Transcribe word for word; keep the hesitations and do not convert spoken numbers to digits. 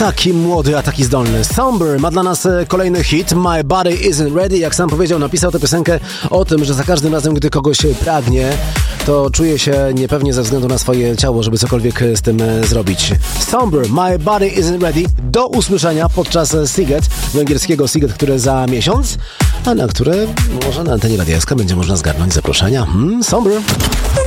Taki młody, a taki zdolny. Somber ma dla nas kolejny hit. My Body Isn't Ready. Jak sam powiedział, napisał tę piosenkę o tym, że za każdym razem, gdy kogoś pragnie, to czuje się niepewnie ze względu na swoje ciało, żeby cokolwiek z tym zrobić. Somber, My Body Isn't Ready. Do usłyszenia podczas Siget, węgierskiego Siget, które za miesiąc, a na które może na antenie Radia S K będzie można zgarnąć zaproszenia. Hmm, Somber.